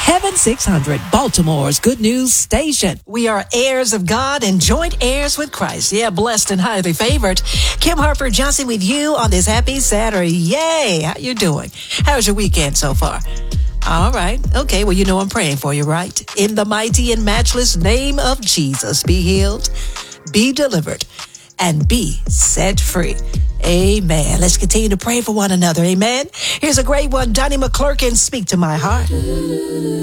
Heaven 600, Baltimore's good news station. We are heirs of God and joint heirs with Christ. Yeah, blessed and highly favored. Kim Harper Johnson with you on this happy Saturday. Yay! How you doing? How's your weekend so far? All right. Okay. Well, you know I'm praying for you, right? In the mighty and matchless name of Jesus, be healed, be delivered, and be set free. Amen. Let's continue to pray for one another. Amen. Here's a great one. Donnie McClurkin, Speak to My Heart.